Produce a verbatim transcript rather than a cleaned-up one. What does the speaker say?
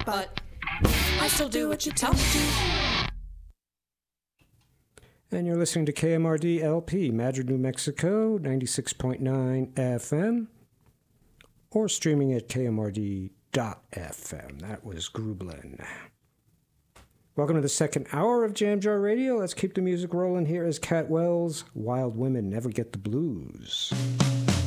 but I still do what you tell me to. And you're listening to K M R D L P, Madrid, New Mexico, ninety-six point nine F M, or streaming at K M R D dot F M. That was Grublin. Welcome to the second hour of Jam Jar Radio. Let's keep the music rolling. Here is Cat Wells, Wild Women Never Get the Blues.